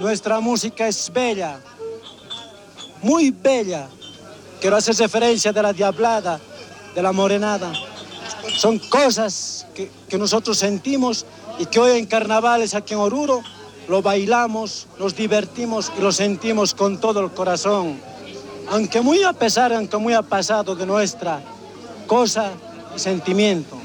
nuestra música es bella, muy bella. Quiero hacer referencia de la diablada, de la morenada. Son cosas que nosotros sentimos y que hoy en carnavales aquí en Oruro lo bailamos, nos divertimos y lo sentimos con todo el corazón. Aunque muy a pesar, aunque muy a pasado de nuestra cosa y sentimiento.